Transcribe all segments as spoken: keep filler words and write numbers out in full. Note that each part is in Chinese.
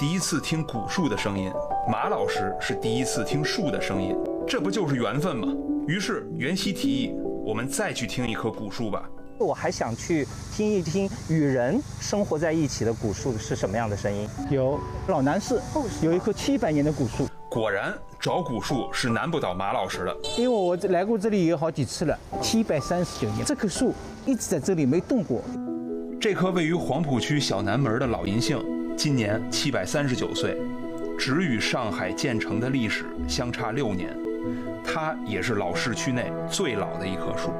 第一次听古树的声音，马老师是第一次听树的声音，这不就是缘分吗？于是袁熙提议，我们再去听一棵古树吧。 我还想去听一听与人生活在一起的古树是什么样的声音。 有老南市有一棵七百年的古树， 果然找古树是难不倒马老师的， 因为我来过这里有好几次了，七百三十九年，这棵树一直在这里没动过。 这棵位于黄浦区小南门的老银杏，今年七百三十九岁，只与上海建成的历史相差六年，它也是老市区内最老的一棵树。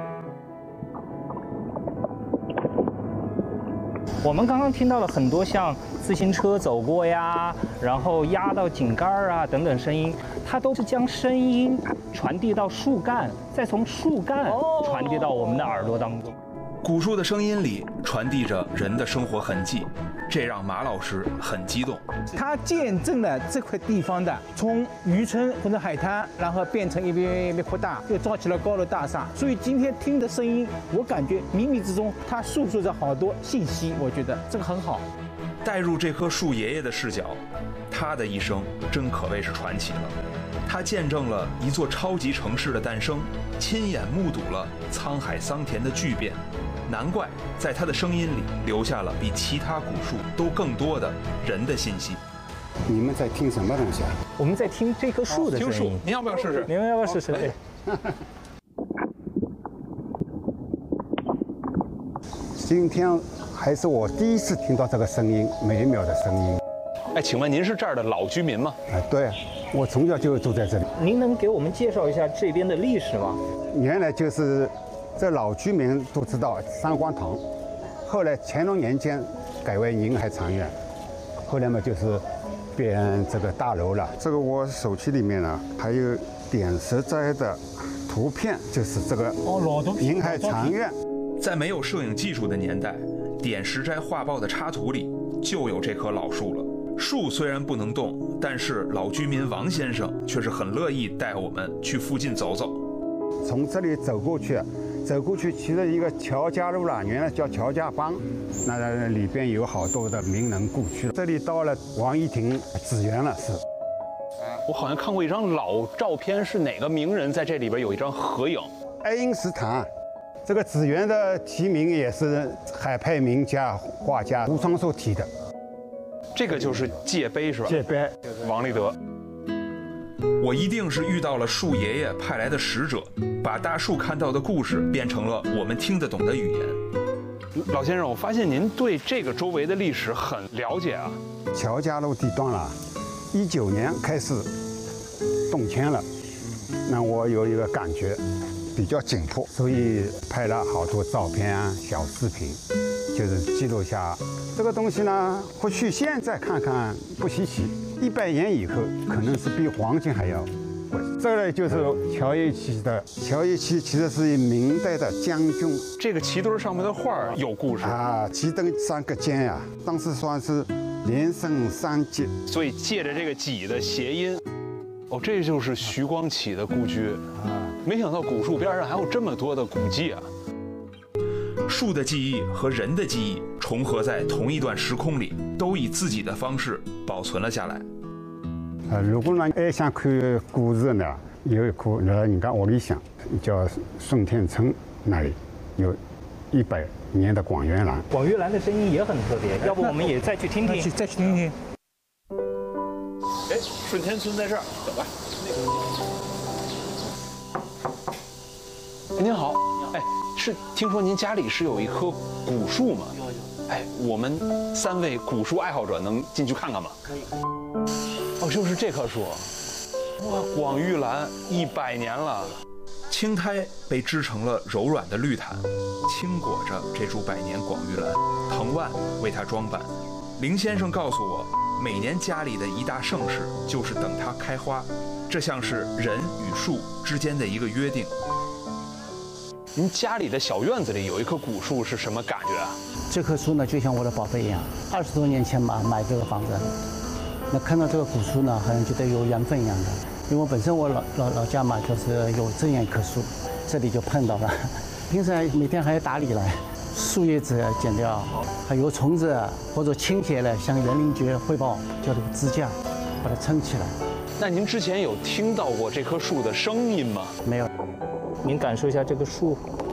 我们刚刚听到了很多像自行车走过呀，然后压到井盖啊等等声音，它都是将声音传递到树干，再从树干传递到我们的耳朵当中。 古树的声音里传递着人的生活痕迹，这让马老师很激动。 它见证了这块地方的从渔村或者海滩，然后变成一边一边扩大，又造起了高楼大厦。所以今天听的声音，我感觉冥冥之中它诉说着好多信息，我觉得这个很好。 带入这棵树爷爷的视角，他的一生真可谓是传奇了。他见证了一座超级城市的诞生，亲眼目睹了沧海桑田的巨变，难怪在他的声音里留下了比其他古树都更多的人的信息。 你们在听什么东西啊？ 我们在听这棵树的声音。 听树，您要不要试试？ 您们要不要试试？对。 今天还是我第一次听到这个声音，美妙的声音。 哎，请问您是这儿的老居民吗？ 哎，对，我从小就住在这里。 您能给我们介绍一下这边的历史吗？ 原来就是这老居民都知道三光堂，后来乾隆年间改为宁海长院，后来嘛就是变这个大楼了。这个我手机里面呢还有点石斋的图片，就是这个宁海长院。 在没有摄影技术的年代，点石斋画报的插图里就有这棵老树了。树虽然不能动，但是老居民王先生却是很乐意带我们去附近走走。 从这里走过去，走过去其实一个乔家路了，原来叫乔家浜，那里边有好多的名人故居。这里到了王一亭紫园了，是。 我好像看过一张老照片，是哪个名人在这里边有一张合影？ 爱因斯坦。这个紫园的题名也是海派名家画家吴双寿题的。 这个就是界碑是吧？ 界碑， 王立德。我一定是遇到了树爷爷派来的使者，把大树看到的故事变成了我们听得懂的语言。老先生，我发现您对这个周围的历史很了解啊。 乔家路地段了，一九年开始动迁了，那我有一个感觉。比较紧迫，所以拍了好多照片啊、小视频，就是记录下这个东西呢。或许现在看看不稀奇，一百年以后可能是比黄金还要贵。这个就是乔一旗的，乔一旗其实是明代的将军。 这个旗墩上面的画有故事啊，旗墩三个尖呀、啊，当时算是连胜三杰， 所以借着这个戟的谐音。哦，这就是徐光启的故居啊！没想到古树边上还有这么多的古迹啊！树的记忆和人的记忆重合在同一段时空里，都以自己的方式保存了下来。 啊，如果呢爱想看故事呢，有一棵在人家屋里向叫顺天村那里有一百年的广元兰。 广元兰的声音也很特别，要不我们也再去听听？ 去再去听听。 哎，顺天村在这儿，走吧。您好，哎，是听说您家里是有一棵古树吗？有有。哎，我们三位古树爱好者能进去看看吗？ 可以。 哦，就是这棵树。哇，广玉兰一百年了。青苔被织成了柔软的绿毯，轻裹着这株百年广玉兰，藤蔓为它装扮。林先生告诉我，每年家里的一大盛事就是等它开花，这像是人与树之间的一个约定。您家里的小院子里有一棵古树是什么感觉啊？ 这棵树呢，就像我的宝贝一样。二十多年前嘛，买这个房子，那看到这个古树呢，好像觉得有缘分一样的。因为我本身我老老老家嘛，就是有这样一棵树，这里就碰到了。平时每天还要打理来， 树叶子剪掉，还有虫子或者倾斜了，向园林局汇报，叫这个支架把它撑起来。 那您之前有听到过这棵树的声音吗？ 没有。 您感受一下这个树。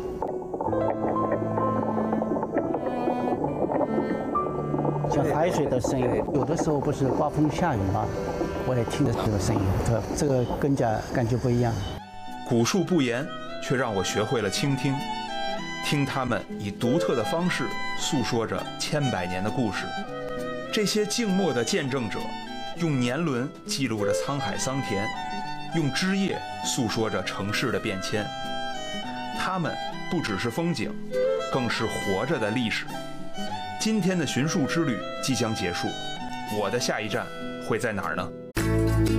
像海水的声音，有的时候不是刮风下雨吗？我也听着这个声音，这这个更加感觉不一样。 古树不言，却让我学会了倾听，听他们以独特的方式诉说着千百年的故事。这些静默的见证者，用年轮记录着沧海桑田，用枝叶诉说着城市的变迁。他们不只是风景，更是活着的历史。今天的寻树之旅即将结束，我的下一站会在哪儿呢？